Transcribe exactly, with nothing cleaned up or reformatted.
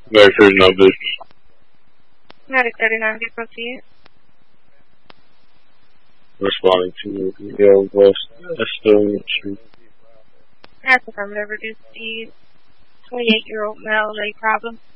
Medicare numbers. Medic thirty-nine, do proceed. Responding to the West Estonia Street. That's affirmative. Reduce the twenty-eight-year-old male, leg problem.